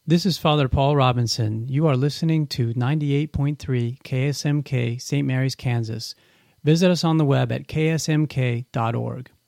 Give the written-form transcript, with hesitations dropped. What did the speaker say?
This is Father Paul Robinson. You are listening to 98.3 KSMK, St. Mary's, Kansas. Visit us on the web at ksmk.org.